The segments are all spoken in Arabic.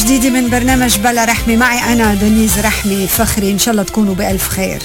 جديدة من برنامج بلا رحمة، معي أنا دنيز رحمة فخري. إن شاء الله تكونوا بألف خير.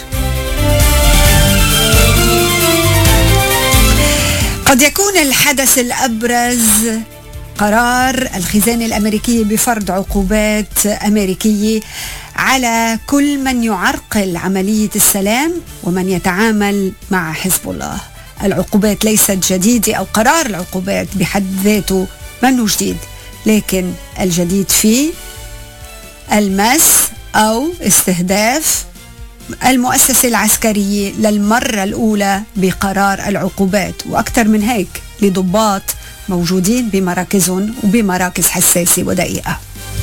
قد يكون الحدث الأبرز قرار الخزانة الأمريكية بفرض عقوبات أمريكية على كل من يعرقل عملية السلام ومن يتعامل مع حزب الله. العقوبات ليست جديدة، أو قرار العقوبات بحد ذاته منه جديد، لكن الجديد فيه المس أو استهداف المؤسسة العسكرية للمرة الأولى بقرار العقوبات، وأكثر من هيك لضباط موجودين بمراكزهم وبمراكز حساسة ودقيقة.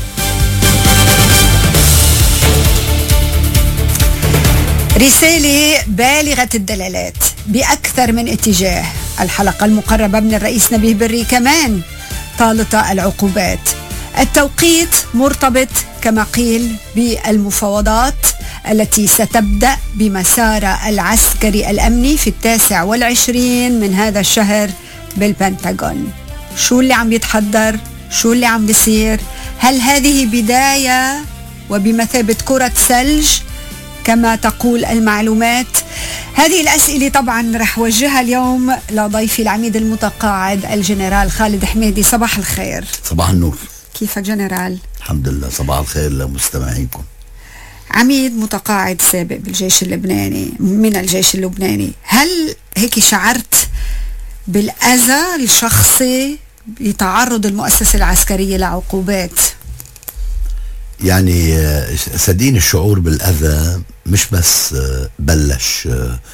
رسالة بالغة الدلالات بأكثر من اتجاه. الحلقة المقربة من الرئيس نبيه بري كمان طالت العقوبات. التوقيت مرتبط كما قيل بالمفاوضات التي ستبدأ بمسار العسكري الأمني في 29 من هذا الشهر بالبنتاغون. شو اللي عم يتحضر؟ شو اللي عم بيصير؟ هل هذه بداية وبمثابة كرة ثلج كما تقول المعلومات؟ هذه الأسئلة طبعا رح وجهها اليوم لضيفي العميد المتقاعد الجنرال خالد حميدي. صباح الخير. صباح النور. كيفك جنرال؟ الحمد لله. صباح الخير لمستمعينكم. عميد متقاعد سابق بالجيش اللبناني، من الجيش اللبناني، هل هيك شعرت بالأذى الشخصي بتعرض المؤسسة العسكرية لعقوبات؟ يعني سدين الشعور بالأذى مش بس بلش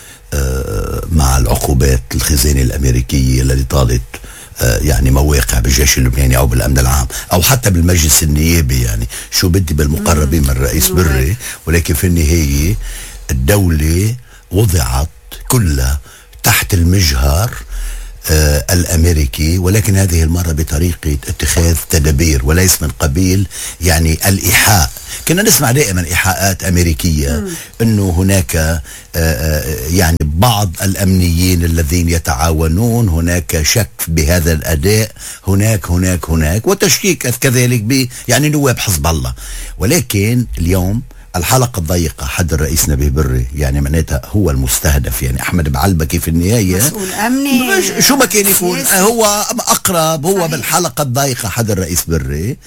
مع العقوبات الخزانة الأمريكية التي طالت يعني مواقع بالجيش اللبناني أو بالأمن العام أو حتى بالمجلس النيابي، يعني شو بدي بالمقربين من الرئيس بري، ولكن في النهاية الدولة وضعت كلها تحت المجهر الأمريكي، ولكن هذه المرة بطريقة اتخاذ تدابير وليس من قبيل يعني الإيحاء. كنا نسمع دائما إيحاءات أمريكية أنه هناك يعني بعض الأمنيين الذين يتعاونون، هناك شك بهذا الأداء، هناك وتشكيك كذلك يعني نواب حزب الله. ولكن اليوم الحلقة الضيقة حد الرئيس نبيه بري، يعني معناتها هو المستهدف، يعني أحمد بعلبكي في النهاية مسؤول أمني شو ما كان يكون هو أقرب، هو صحيح. بالحلقة الضيقة حد الرئيس بري.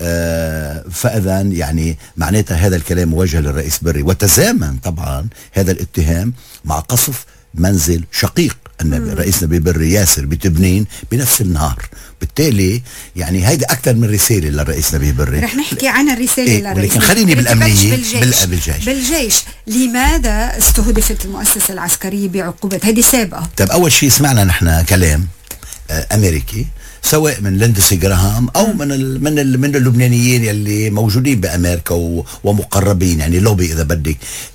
فإذا يعني معناتها هذا الكلام موجه للرئيس بري، وتزامن طبعا هذا الاتهام مع قصف منزل شقيق الرئيس نبيه بري ياسر بتبنين بنفس النهار. بالتالي يعني هيدا أكثر من رسالة للرئيس نبيه بري. رح نحكي عن الرسالة للرئيس، ولكن خليني بالأمنية بالجيش. لماذا استهدفت المؤسسة العسكرية بعقوبات؟ هذه سابقة. طيب أول شيء سمعنا نحن كلام أمريكي سواء من ليندسي جراهام او من اللبنانيين يلي موجودين بامريكا ومقربين، يعني لوبي اذا بدك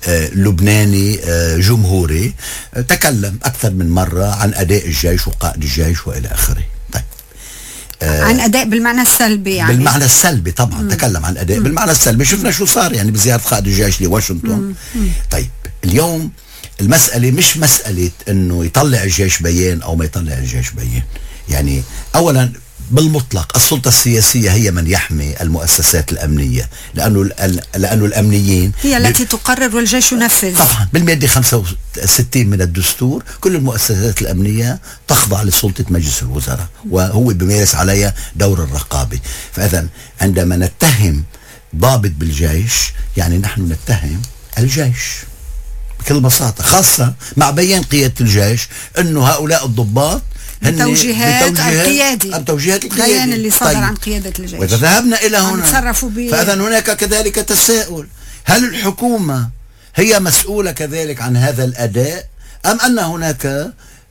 لبناني جمهوري، تكلم اكثر من مره عن اداء الجيش وقائد الجيش والى اخره. طيب عن اداء بالمعنى السلبي، يعني بالمعنى السلبي طبعا. تكلم عن اداء بالمعنى السلبي. شفنا شو صار يعني بزياره قائد الجيش لواشنطن. طيب اليوم المساله مش مساله انه يطلع الجيش بيان او ما يطلع الجيش بيان. يعني اولا بالمطلق السلطة السياسية هي من يحمي المؤسسات الأمنية، لأنه الأمنيين هي التي تقرر والجيش ينفذ. طبعا بالمادة 65 من الدستور كل المؤسسات الأمنية تخضع لسلطة مجلس الوزراء، وهو بيمارس عليها دور الرقابة. فإذا عندما نتهم ضابط بالجيش يعني نحن نتهم الجيش بكل بساطة، خاصة مع بيان قيادة الجيش أنه هؤلاء الضباط بتوجيهات القيادة البيان اللي صدر عن قيادة الجيش. وإذا ذهبنا إلى هنا فإذا هناك كذلك تساؤل: هل الحكومة هي مسؤولة كذلك عن هذا الأداء، أم أن هناك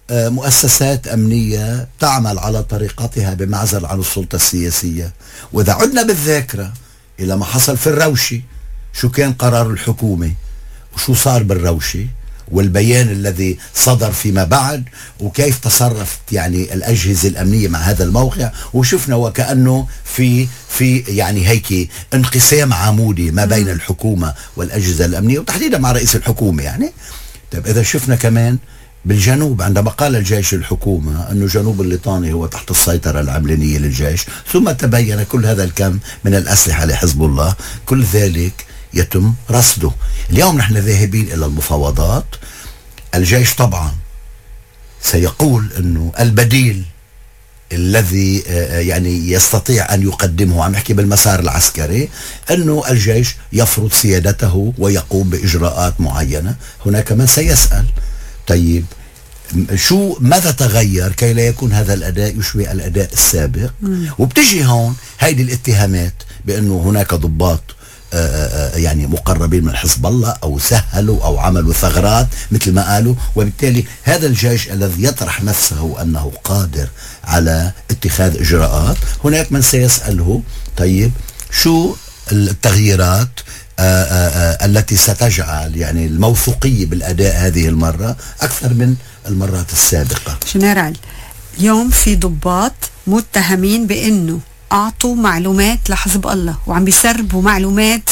مؤسسات أمنية تعمل على طريقتها بمعزل عن السلطة السياسية؟ وإذا عدنا بالذاكرة إلى ما حصل في الروشي، شو كان قرار الحكومة وشو صار بالروشي والبيان الذي صدر فيما بعد، وكيف تصرفت يعني الأجهزة الأمنية مع هذا الموقع، وشفنا وكأنه في يعني هيك انقسام عمودي ما بين الحكومة والأجهزة الأمنية وتحديدا مع رئيس الحكومة يعني. طيب إذا شفنا كمان بالجنوب عندما قال الجيش الحكومة أنه جنوب الليطاني هو تحت السيطرة العملانية للجيش، ثم تبين كل هذا الكم من الأسلحة لحزب الله، كل ذلك يتم رصده. اليوم نحن ذاهبين إلى المفاوضات. الجيش طبعا سيقول أنه البديل الذي يعني يستطيع أن يقدمه، عم يحكي بالمسار العسكري، أنه الجيش يفرض سيادته ويقوم بإجراءات معينة. هناك من سيسأل طيب ماذا تغير كي لا يكون هذا الأداء يشبه الأداء السابق؟ وبتجي هون هيدي الاتهامات بأنه هناك ضباط يعني مقربين من حزب الله أو سهلوا أو عملوا ثغرات مثل ما قالوا، وبالتالي هذا الجيش الذي يطرح نفسه أنه قادر على اتخاذ إجراءات، هناك من سيسأله طيب شو التغييرات التي ستجعل يعني الموثوقية بالأداء هذه المرة أكثر من المرات السابقة. جنرال، اليوم في ضباط متهمين بأنه أعطوا معلومات لحزب الله وعم بيسربوا معلومات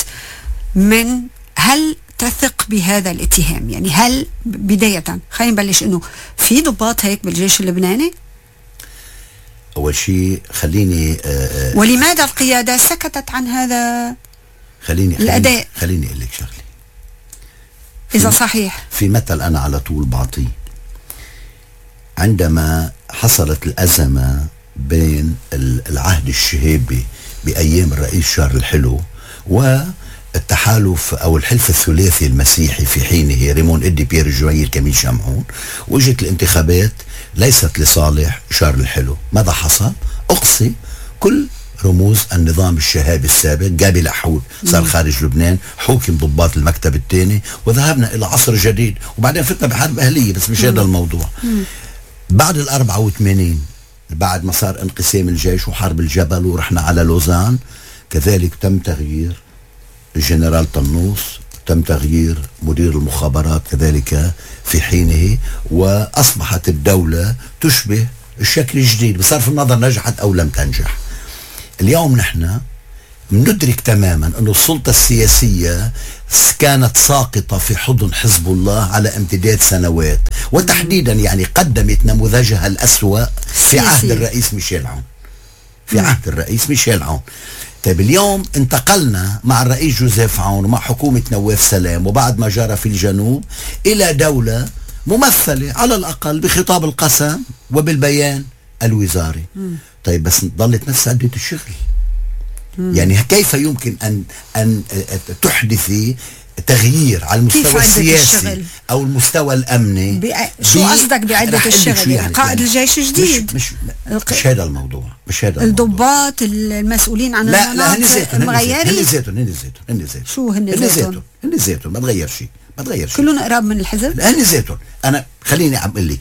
هل تثق بهذا الاتهام؟ يعني هل بداية خلينا نبلش إنه في ضباط هيك بالجيش اللبناني؟ أول شيء خليني ولماذا القيادة سكتت عن هذا الأداء؟ خليني أقول لك شغلة إذا صحيح. في مثل أنا على طول بعطيه، عندما حصلت الأزمة بين العهد الشهيبي بأيام الرئيس شارل الحلو والتحالف أو الحلف الثلاثي المسيحي في حينه ريمون إدي بيير جوير كميل شمعون، وجت الانتخابات ليست لصالح شارل الحلو، ماذا حصل؟ أقصي كل رموز النظام الشهابي السابق، جابي لحود صار خارج لبنان، حوكم ضباط المكتب الثاني، وذهبنا إلى عصر جديد، وبعدين فتنا بحرب أهلية، بس مش هذا الموضوع. بعد 84 بعد ما صار انقسام الجيش وحرب الجبل ورحنا على لوزان، كذلك تم تغيير الجنرال طنوس، تم تغيير مدير المخابرات كذلك في حينه، وأصبحت الدولة تشبه الشكل الجديد، بصرف النظر نجحت أو لم تنجح. اليوم نحن ندرك تماما أن السلطة السياسية كانت ساقطة في حضن حزب الله على امتداد سنوات، وتحديدا يعني قدمت نموذجها الأسوأ في عهد الرئيس ميشيل عون. طيب اليوم انتقلنا مع الرئيس جوزيف عون ومع حكومة نواف سلام وبعد ما جرى في الجنوب إلى دولة ممثلة على الأقل بخطاب القسم وبالبيان الوزاري. طيب بس ضلت نفس عدة الشغل. يعني كيف يمكن أن تحدثي تغيير على المستوى السياسي أو المستوى الأمني؟ شو قصدك بعدة الشغل؟ يعني قائد الجيش جديد، مش هذا الموضوع، مش هذا الضباط المسؤولين عن المناطق مغيرين. هن زيتون شو هن زيتون ما تغير شيء، كلهم قراب من الحزب. هن زيتون. أنا خليني عم أقول لك،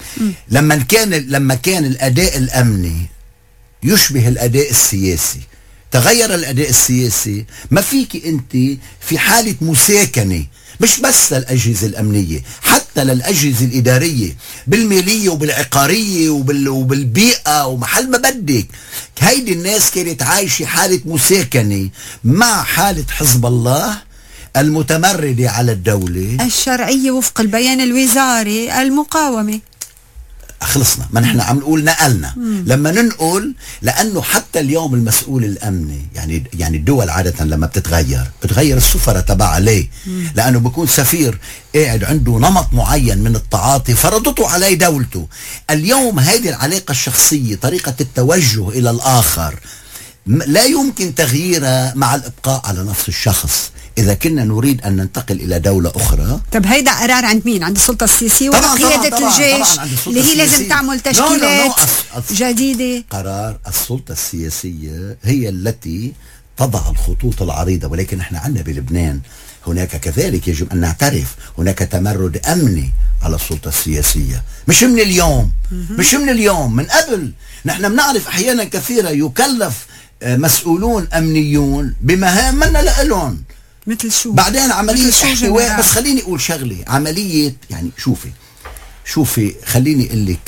لما كان الأداء الأمني يشبه الأداء السياسي، تغير الأداء السياسي، ما فيك أنت في حالة مساكنة مش بس للأجهزة الأمنية، حتى للأجهزة الإدارية بالمالية وبالعقارية وبالبيئة ومحل ما بدك. هيدي الناس كانت عايشة حالة مساكنة مع حالة حزب الله المتمردة على الدولة الشرعية وفق البيان الوزاري المقاومة. خلصنا، ما نحن عم نقول نقلنا. لما ننقل، لأنه حتى اليوم المسؤول الأمني يعني الدول عادة لما بتغير السفرة تبعها. ليه؟ لأنه بيكون سفير قاعد عنده نمط معين من التعاطي فرضته عليه دولته. اليوم هذه العلاقة الشخصية، طريقة التوجه إلى الآخر لا يمكن تغييرها مع الإبقاء على نفس الشخص. إذا كنا نريد أن ننتقل إلى دولة أخرى، طب هيدا قرار عند مين؟ عند السلطة السياسية وقيادة الجيش اللي هي لازم تعمل تشكيلات جديدة. قرار السلطة السياسية هي التي تضع الخطوط العريضة، ولكن نحن عندنا بلبنان هناك كذلك يجب أن نعترف هناك تمرد أمني على السلطة السياسية، مش من اليوم، من قبل. نحن بنعرف أحيانا كثيرة يكلف مسؤولون أمنيون بمهام من لهم، مثل شو؟ بعدين عملية احتواء. بس خليني أقول شغلة، عملية يعني شوفي خليني أقول لك،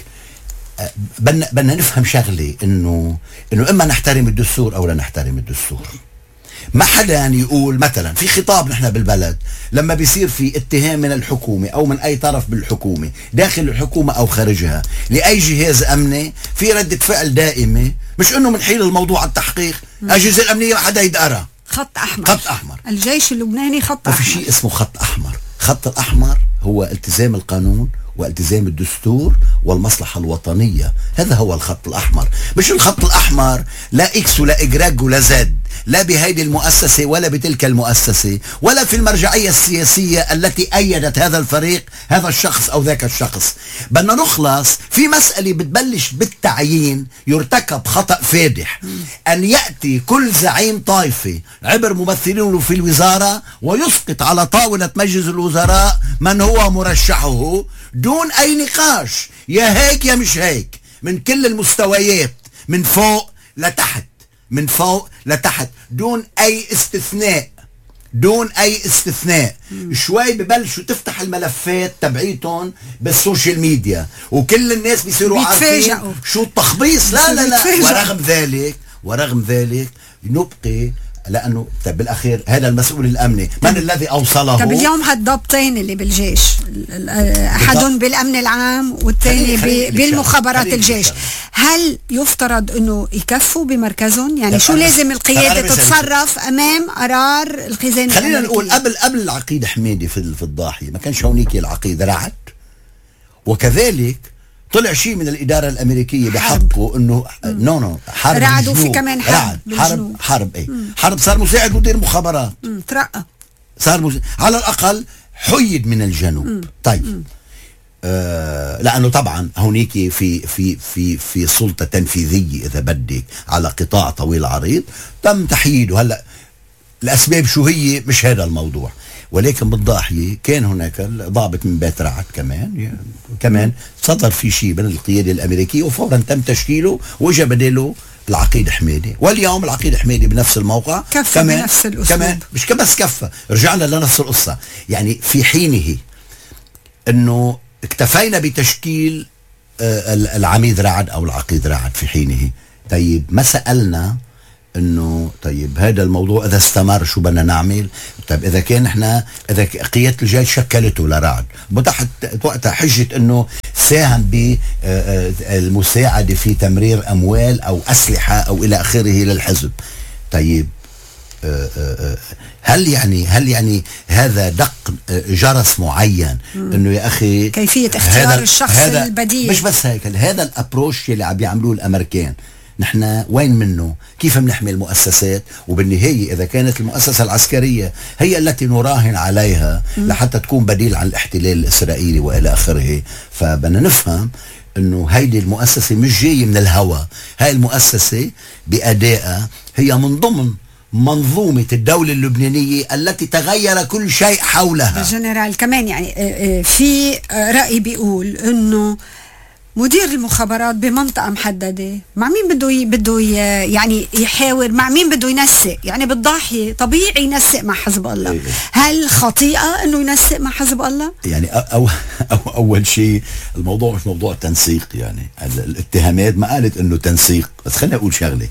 بدنا نفهم شغلة، إنه إما نحترم الدستور أو لا نحترم الدستور. ما حدا يقول مثلا في خطاب نحن بالبلد لما بيصير في اتهام من الحكومة أو من أي طرف بالحكومة داخل الحكومة أو خارجها لأي جهاز أمني، في ردة فعل دائمة، مش إنه منحيل الموضوع على التحقيق. الأجهزة الأمنية ما حدا يدقرها. خط أحمر. خط أحمر. الجيش اللبناني خط أحمر. ما في شيء اسمه خط أحمر. خط الأحمر هو التزام القانون والتزام الدستور والمصلحة الوطنية. هذا هو الخط الأحمر. مش الخط الأحمر لا إكس ولا إجراج ولا زد، لا بهيدي المؤسسة ولا بتلك المؤسسة ولا في المرجعية السياسية التي أيدت هذا الفريق، هذا الشخص أو ذاك الشخص. بدنا نخلص في مسألة بتبلش بالتعيين. يرتكب خطأ فادح أن يأتي كل زعيم طائفة عبر ممثلين في الوزارة ويسقط على طاولة مجلس الوزراء من هو مرشحه دون أي نقاش، يا هيك يا مش هيك، من كل المستويات، من فوق لتحت، من فوق لتحت، دون أي استثناء، دون أي استثناء. شوي ببلشوا تفتح الملفات تبعيتهم بالسوشيال ميديا وكل الناس بيصيروا عارفين شو التخبيص. لا لا لا، ورغم ذلك نبقي، لأنه بالأخير هذا المسؤول الأمني من الذي أوصله. طب اليوم هالضابطين اللي بالجيش، أحدهم بالأمن العام والثاني بالمخابرات الجيش، هل يفترض أنه يكفوا بمركزهم؟ يعني شو لازم القيادة تتصرف أمام قرار الخزانة؟ خلينا نقول قبل العقيد حميدي في الضاحية ما كانش هونيك العقيد رعد، وكذلك طلع شيء من الإدارة الأمريكية بحقه إنه حرب رعدوا في كمان حرب صار مساعد مدير مخابرات، ترقى، صار على الأقل حيد من الجنوب. طيب لأنه طبعا هونيك في سلطة تنفيذية إذا بدك على قطاع طويل عريض تم تحييده. هلا الأسباب شو هي مش هذا الموضوع، ولكن بالضاحية كان هناك ضابط من بيت رعد كمان صدر في شيء من القيادة الأمريكية وفورا تم تشكيله وإجا بدله العقيد حميدي. واليوم العقيد حميدي بنفس الموقع كمان بنفس الأسلوب، كمان مش بس كفى، رجعنا لنفس القصة. يعني في حينه أنه اكتفينا بتشكيل العميد رعد أو العقيد رعد في حينه. طيب ما سألنا انه طيب هذا الموضوع اذا استمر شو بدنا نعمل؟ طيب اذا كان احنا اذا قيادة الجيش شكلته لرعد وتحت وقتها حجة انه ساهم بالمساعدة في تمرير اموال او اسلحة او الى اخره للحزب. طيب هل يعني هذا دق جرس معين انه يا اخي كيفية اختيار الشخص البديل؟ مش بس هيك، هذا الابروش اللي عم بيعملوه الامريكان نحن وين منه؟ كيف بنحمي المؤسسات؟ وبالنهاية إذا كانت المؤسسة العسكرية هي التي نراهن عليها لحتى تكون بديل عن الاحتلال الإسرائيلي وإلى آخره، فبدنا نفهم إنه هيدي المؤسسة مش جاية من الهوى. هاي المؤسسة بأدائها هي من ضمن منظومة الدولة اللبنانية التي تغير كل شيء حولها. جنرال كمان يعني في رأي بيقول إنه مدير المخابرات بمنطقة محددة مع مين بده يعني يحاور، مع مين بده ينسق؟ يعني بالضاحية طبيعي ينسق مع حزب الله. هل خطيئة انه ينسق مع حزب الله؟ يعني اول شيء الموضوع مش موضوع تنسيق. يعني الاتهامات ما قالت انه تنسيق، بس خليني اقول شغلة.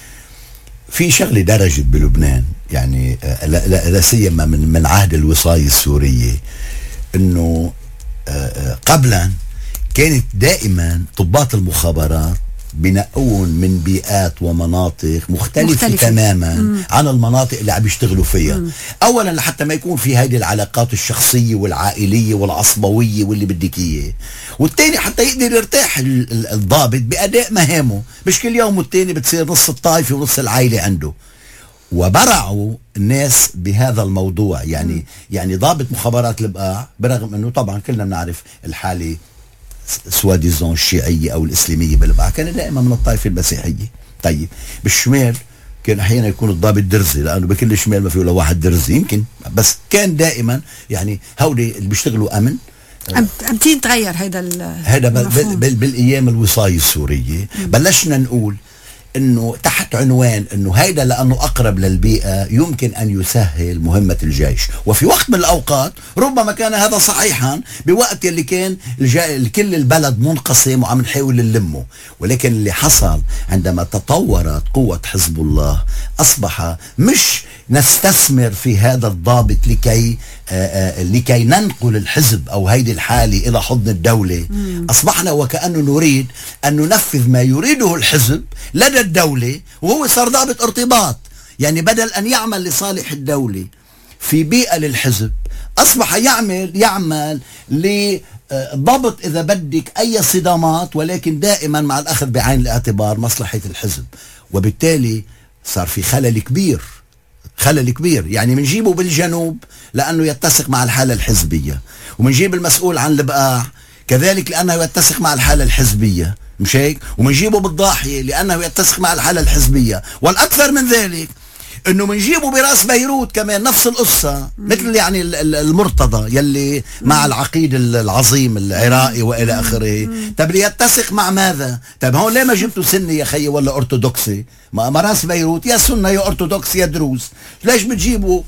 في شغلة درجت بلبنان يعني لا سيما من عهد الوصاية السورية، انه قبلا كانت دائما ضباط المخابرات بنقون من بيئات ومناطق مختلفة تماما عن المناطق اللي عم يشتغلوا فيها. اولا لحتى ما يكون في هذه العلاقات الشخصية والعائلية والعصبوية واللي بدك اياه، والتاني حتى يقدر يرتاح الضابط بأداء مهامه. مش كل يوم والتاني بتصير نص الطائفة ونص العائلة عنده. وبرعوا الناس بهذا الموضوع. يعني ضابط مخابرات البقاع برغم انه طبعا كلنا بنعرف الحالة سواديزون الشيعية أو الإسلامية بالبقعة كان دائما من الطائفة المسيحية. طيب بالشمال كان أحيانا يكون الضابط درزي، لأنه بكل شمال ما فيه ولا واحد درزي يمكن، بس كان دائما يعني هودي اللي بيشتغلوا أمن. أمتين تغير هذا بالأيام الوصاية السورية بلشنا نقول انه تحت عنوان انه هيدا لانه اقرب للبيئة يمكن ان يسهل مهمة الجيش. وفي وقت من الاوقات ربما كان هذا صحيحا بوقت اللي كان كل البلد منقسم وعم نحاول نلمه. ولكن اللي حصل عندما تطورت قوة حزب الله اصبح مش نستثمر في هذا الضابط لكي ننقل الحزب أو هيدي الحالة إلى حضن الدولة. أصبحنا وكأنه نريد أن ننفذ ما يريده الحزب لدى الدولة، وهو صار ضابط ارتباط. يعني بدل أن يعمل لصالح الدولة في بيئة للحزب، أصبح يعمل لضبط إذا بدك أي صدامات، ولكن دائما مع الأخذ بعين الاعتبار مصلحة الحزب. وبالتالي صار في خلل كبير. يعني منجيبه بالجنوب لأنه يتسق مع الحالة الحزبية، ومنجيب المسؤول عن البقاع كذلك لأنه يتسق مع الحالة الحزبية، مش هيك؟ ومنجيبه بالضاحية لأنه يتسق مع الحالة الحزبية. والأكثر من ذلك انه منجيبه براس بيروت كمان نفس القصة، مثل يعني المرتضى يلي مع العقيد العظيم العراقي والى اخره. طب ليتسق مع ماذا؟ طب هون ليه ما جبتوا سني يا خيي ولا ارثوذكسي؟ ما راس بيروت يا سنة يا ارثوذكس يا دروز. ليش بتجيبوا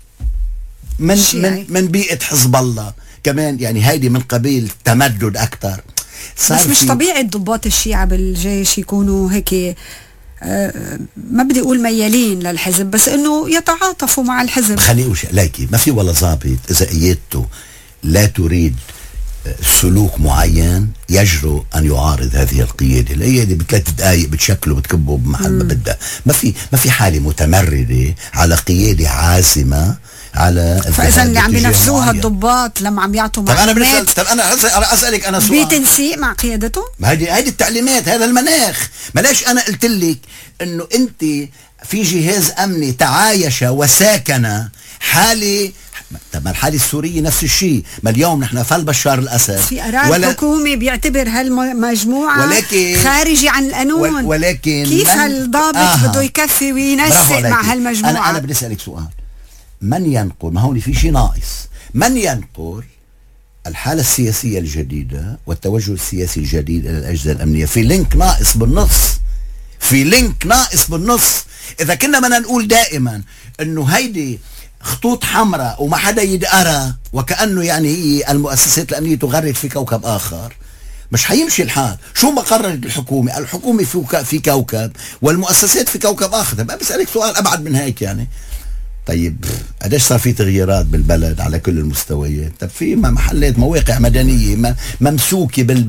من بيئة حزب الله كمان؟ يعني هيدي من قبيل تمدد اكثر. بس مش طبيعي ضباط الشيعة بالجيش يكونوا هيك، ما بدي اقول ميالين للحزب، بس انه يتعاطفوا مع الحزب. خليني ليكي ما في ولا ضابط اذا قيادته لا تريد سلوك معين يجرؤ ان يعارض هذه القياده. القياده بثلاث دقائق بتشكله بتكبه بمحل ما بدها. ما في حاله متمرده على قياده عازمه على. فاذا اللي عم بينفذوها الضباط لما عم يعطوا معلومات، طب انا اسالك انا سؤال، بتنسيق مع قيادته؟ هيدي التعليمات، هذا المناخ. ملاش انا قلت لك انه انت في جهاز امني تعايش وساكن حاله. طب الحالة السورية نفس الشيء. ما اليوم نحن فل بشار الأسد في قرار حكومي بيعتبر هالمجموعة خارجي عن القانون، ولكن كيف هالضابط بده يكفي وينسق مع هالمجموعة؟ أنا بدي أسألك سؤال، من ينقل؟ ما هون في شيء ناقص. من ينقل الحالة السياسية الجديدة والتوجه السياسي الجديد إلى الأجهزة الأمنية؟ في لينك ناقص بالنص. إذا كنا بدنا نقول دائما إنه هيدي خطوط حمراء وما حدا يدقرها، وكأنه يعني هي المؤسسات الأمنية تغرد في كوكب آخر، مش حيمشي الحال. شو ما قررت الحكومة في كوكب والمؤسسات في كوكب آخر. طب بسألك سؤال أبعد من هيك يعني. طيب قديش صار في تغييرات بالبلد على كل المستويات؟ طب في محلات مواقع مدنية ممسوكة